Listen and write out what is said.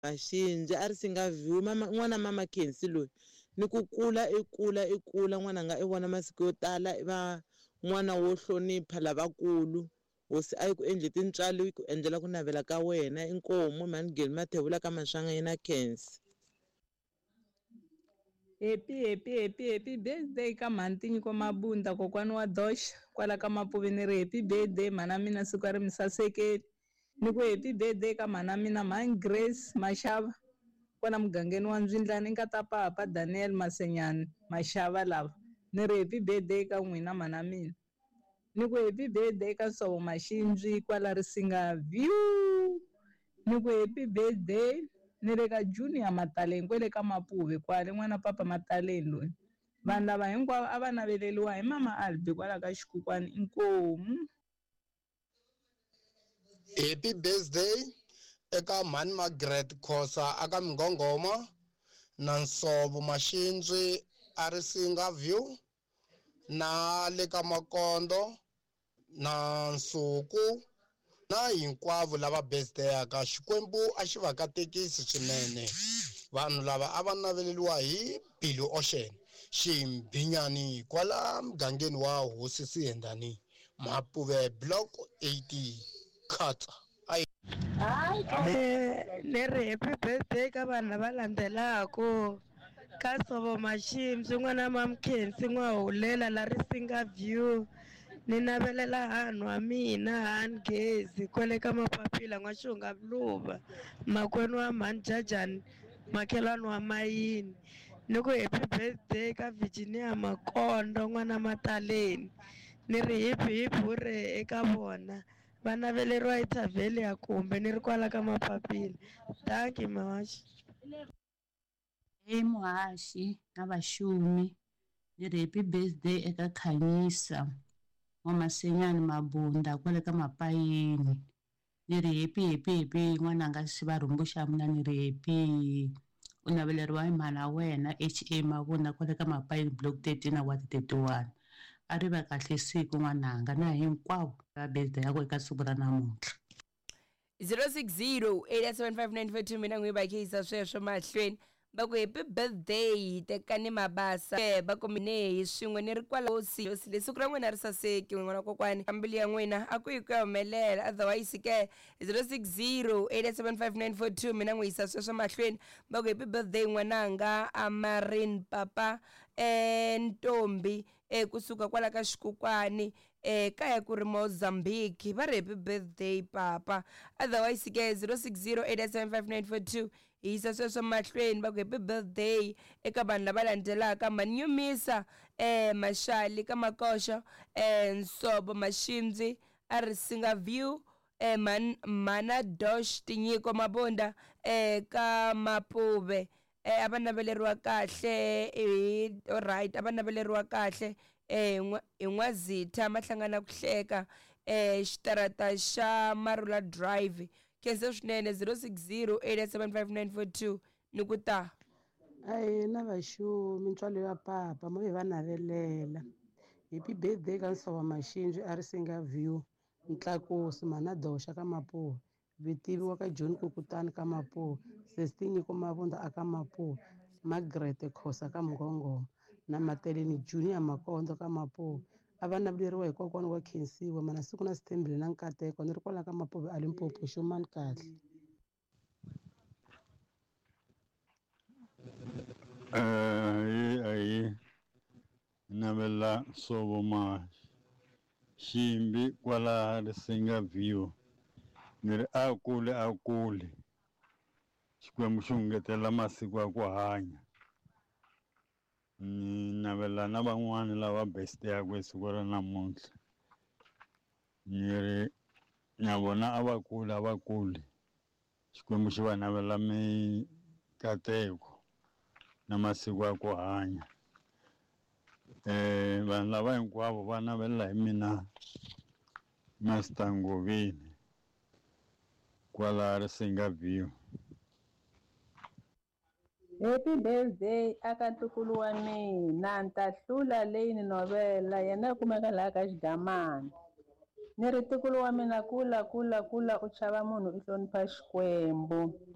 Mashinji a ri Singaview n'wana mama Khensi loyi ni ku kula i kula n'wananga i vona masiku yo tala i va n'wana wo hlonipha lavakulu hosi a yi ku endli tintswalo yi ku endlela ku navela ka wena inkomu Mangeni Mathebula ka Maswanga yena Khensi. Happy birthday ka Mhantinyiko Mabunda kokwani wa Doxa kwala ka Mapuve ni ri happy birthday mhana mina siku a ri mi sasekeli ni ku happy birthday ka mhana mina Mhani Grace Mashava kwala mugangeni wa Ndzindlani ni nga ta Papa Daniel Masenyani Mashava lava ni ri happy birthday ka n'wina mhana mina ni ku happy birthday ka Sobo Mashinji kwala ri Singaview ni ku happy birthday ni le ka Junior Mataleni kwele ka Mapuve kwale n'wana Papa Mataleni loyi vanhu lava hinkwavo a va naveleliwa hi mama Albi kwala ka Xikokwani inkomu. Happy birthday eka Mhani Margaret Khosa aka Mngongoma na Nsovo Mashinji a ri Singaview na le ka Makondo na Nsuku na hinkwavo lava birthday aka Xikwembu a xi va katekisi swinene vanhu lava a va naveleliwa hi Billy Ocean Ximbinyani kwala mugangeni wa Hosi Sihendani Mapuve block 80 Khatsa. Ni ri happy birthday ka vanhu lava landzelaka ka Sobo Mashinji n'wana mama Khensi N'wahulela la ri Singaview ni navelela hanhu wa mina Hani Gezi kwale ka Mapapila N'waxonga Luva makwenu wa Mhani Jajani makhelwani wa Mayini ni ku happy birthday ka Virginia Makondo n'wana Mataleni ni ri hip hure eka vona va naveleriwa hi Thavhele ya kumbe ni ri kwala ka Mapapila. Thank you Mahashi. Hey Muhashi na vaxumi ni ri happy birthday eka Khanyisa N'wamasenyani Mabunda kwale ka Mapayini ni ri happy n'wananga Xivarhumbu xa mina ni ri happy u naveleriwa hi mhana wena HA Mabunda kwale ka Mapayini block 13 na ward 31 a ri va kahle siku n'wananga na hinkwavo ka birthday yako eka siku ra namuntlha. 060 mina n'wi va khisa sweswo mahlweni va ku happy birthday tekani mabasa va kumine hi swin'we ni ri kwala hosi siku ra n'wina ri saseki n'wana kokwani mbilu ya n'wina a ku yi ku ya humelela otherwise ke 060 mina n'wi yisa sweswo mahlweni va ku happy birthday n'wananga Amarin Papa Ntombi kusuka kwala ka Xikokwani kaya ku ri Mozambique va ri happy birthday papa otherwise ke 060 yisa sweswo mahlweni va ku happy birthday eka vanhu lava landzelaka Manyumisa Mashali ka Makosha Nsobo Mashinji a ri Singaview Mana Dosh Tinyiko Mabunda ka Mapuve a va naveleriwa kahle alright a va naveleriwa kahle hi N'wazitha mahlangana ku hleka xitarata xa Marula Drive khensa swinene 060 ni ku ta ayi na vaxumi ntswalo ya papa mo hi va navelela happy birthday ka Nsovo Mashinji a ri Singaview Ntlakusi Mana Doxa ka Mapuve Vitivi wa ka John Kukutani ka Mapuve Sestinyiko Mabunda aka Mapuve Margaret Khosa ka Mngongoma na Mataleni Junior Makondo ka Mapuve a va naveleriwa hi kokwani wa Khensiwa mana siku na sithembile na nkateko ni ri kwala ka Mapuve a Limpopo xumani kahle. Ayi navela Nsovo Mashinji kwala ri Singaview ni ri a kule Xikwembu xi hungetela masiku ya ku hanya ni navela na van'wani lava birthday-aku hi siku ra namuntlha ni ri na vona a va kule Xikwembu xi va navela mikateko na masiku ya ku hanya vanhu lava hinkwavo va navelela hi mina Master Ngoveni kwala ri Singaview. Happy birthday aka ntukulu wa mina Ntahlula Lane Novela yena kumeka laha ka Xigamani ni ri ntukulu wa mina kula u chava munhu i hlonipha Xikwembu